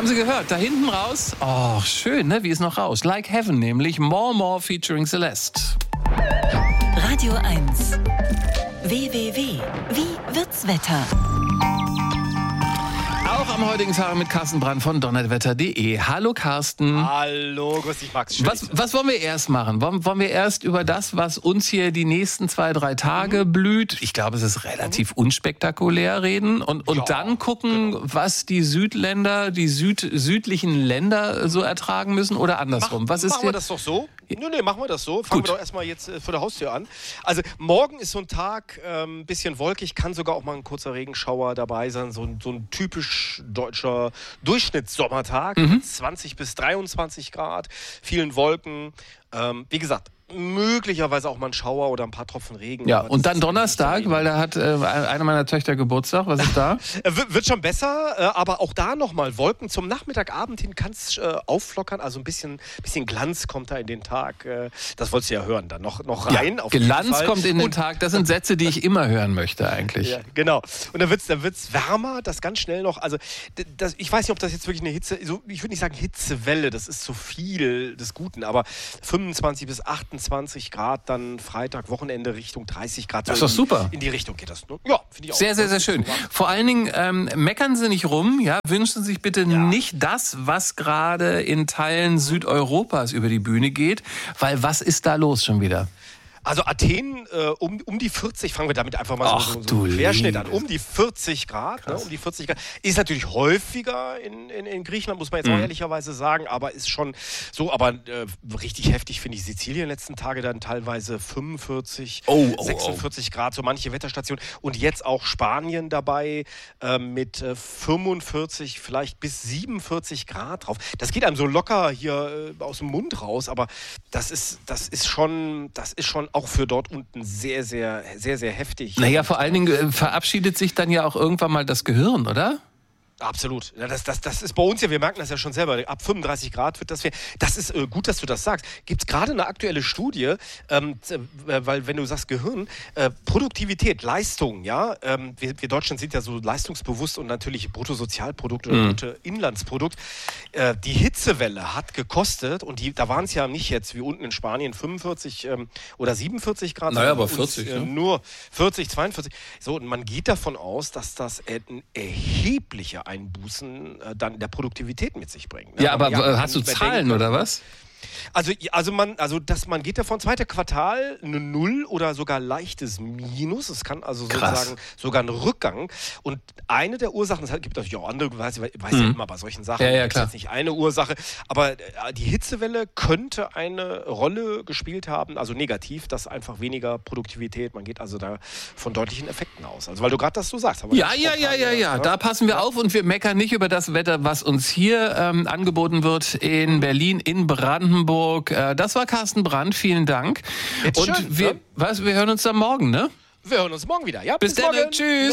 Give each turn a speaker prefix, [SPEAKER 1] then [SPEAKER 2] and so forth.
[SPEAKER 1] Haben Sie gehört? Da hinten raus. Oh, schön, ne? Wie ist noch raus? Like Heaven, nämlich More featuring Celeste.
[SPEAKER 2] Radio 1. WWW. Wie wird's Wetter?
[SPEAKER 1] Auch am heutigen Tag mit Carsten Brandt von donnerwetter.de. Hallo Carsten.
[SPEAKER 3] Hallo, grüß dich Max.
[SPEAKER 1] Was wollen wir erst machen? Wollen wir erst über das, was uns hier die nächsten 2-3 Tage blüht, ich glaube, es ist relativ unspektakulär, reden und dann gucken, was die Südländer, die südlichen Länder so ertragen müssen oder andersrum?
[SPEAKER 3] Machen wir das doch so? Nee, machen wir das so. Fangen wir doch erstmal jetzt vor der Haustür an. Also morgen ist so ein Tag, bisschen wolkig, kann sogar auch mal ein kurzer Regenschauer dabei sein. So ein typisch deutscher Durchschnittssommertag, 20 bis 23 Grad, vielen Wolken. Wie gesagt, möglicherweise auch mal ein Schauer oder ein paar Tropfen Regen.
[SPEAKER 1] Ja, und dann Donnerstag, weil da hat eine meiner Töchter Geburtstag. Was ist da?
[SPEAKER 3] Wird schon besser, aber auch da nochmal Wolken. Zum Nachmittagabend hin kann es aufflockern, also ein bisschen Glanz kommt da in den Tag. Das wolltest du ja hören, dann noch rein.
[SPEAKER 1] Ja,
[SPEAKER 3] auf
[SPEAKER 1] Glanz kommt in den Tag, das sind Sätze, die ich immer hören möchte eigentlich.
[SPEAKER 3] Ja, genau. Und dann wird's wärmer, das ganz schnell noch, also ich weiß nicht, ob das jetzt wirklich eine Hitze, ich würde nicht sagen Hitzewelle, das ist zu viel des Guten, aber 25 bis 28 Grad, dann Freitag, Wochenende Richtung 30 Grad.
[SPEAKER 1] Das ist doch super.
[SPEAKER 3] In die Richtung geht das. Ne? Ja, finde ich auch.
[SPEAKER 1] Sehr, sehr, sehr schön. Vor allen Dingen meckern Sie nicht rum, ja, wünschen Sie sich bitte nicht das, was gerade in Teilen Südeuropas über die Bühne geht, weil was ist da los schon wieder?
[SPEAKER 3] Also Athen um die 40, fangen wir damit einfach mal so einen Querschnitt an. Um die 40 Grad, ne, um die 40 Grad. Ist natürlich häufiger in Griechenland, muss man jetzt auch ehrlicherweise sagen, aber ist schon so, aber richtig heftig finde ich Sizilien letzten Tage dann teilweise 45, 46 Grad, so manche Wetterstationen. Und jetzt auch Spanien dabei mit 45, vielleicht bis 47 Grad drauf. Das geht einem so locker hier aus dem Mund raus, aber das ist schon auch für dort unten sehr, sehr, sehr, sehr heftig.
[SPEAKER 1] Naja, vor allen Dingen verabschiedet sich dann ja auch irgendwann mal das Gehirn, oder?
[SPEAKER 3] Absolut. Ja, das ist bei uns ja, wir merken das ja schon selber, ab 35 Grad wird das ist gut, dass du das sagst. Gibt es gerade eine aktuelle Studie, weil wenn du sagst Gehirn, Produktivität, Leistung, ja, wir Deutschen sind ja so leistungsbewusst und natürlich Bruttosozialprodukt oder Bruttoinlandsprodukt. Die Hitzewelle hat gekostet und da waren es ja nicht jetzt wie unten in Spanien 45 oder 47 Grad.
[SPEAKER 1] Naja, aber 40.
[SPEAKER 3] Nur 40, 42. So, und man geht davon aus, dass das ein erheblicher Einbußen dann der Produktivität mit sich bringt. Ne?
[SPEAKER 1] Ja, aber hast du Zahlen oder was?
[SPEAKER 3] Also man geht davon, zweite Quartal eine Null oder sogar leichtes Minus. Es kann also sozusagen sogar ein Rückgang. Und eine der Ursachen, es gibt natürlich auch andere, weiß ja immer bei solchen Sachen,
[SPEAKER 1] ja,
[SPEAKER 3] das ist jetzt nicht eine Ursache, aber die Hitzewelle könnte eine Rolle gespielt haben, also negativ, dass einfach weniger Produktivität, man geht also da von deutlichen Effekten aus. Also weil du gerade das so sagst.
[SPEAKER 1] Ja, da passen wir auf und wir meckern nicht über das Wetter, was uns hier angeboten wird in Berlin, in Brandenburg. Das war Carsten Brandt, vielen Dank.
[SPEAKER 3] Jetzt
[SPEAKER 1] und
[SPEAKER 3] schön,
[SPEAKER 1] wir hören uns dann morgen, ne?
[SPEAKER 3] Wir hören uns morgen wieder. Ja,
[SPEAKER 1] bis dann, tschüss.